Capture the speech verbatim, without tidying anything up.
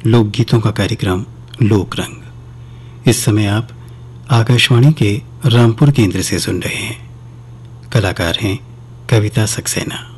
लोकगीतों का कार्यक्रम लोक रंग। इस समय आप आकाशवाणी के रामपुर केंद्र से सुन रहे हैं। कलाकार हैं कविता सक्सेना।